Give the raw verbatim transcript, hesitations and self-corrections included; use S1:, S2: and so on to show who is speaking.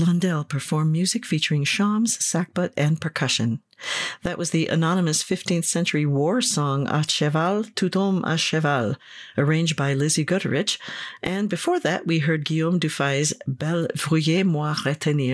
S1: Blondel performed music featuring shawms, sackbut, and percussion. That was the anonymous fifteenth century war song À Cheval, Tout Homme à Cheval, arranged by Lizzie Gutteridge. And before that, we heard Guillaume Dufay's Belle Veuillez moi retenir,